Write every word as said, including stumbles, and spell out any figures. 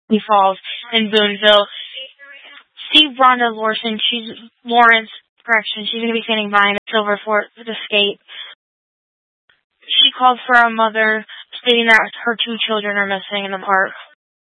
Falls in Boonville. See Rhonda Lawrence. She's Lawrence. Correction. She's going to be standing by in a silver Ford Escape. She called for a mother, stating that her two children are missing in the park.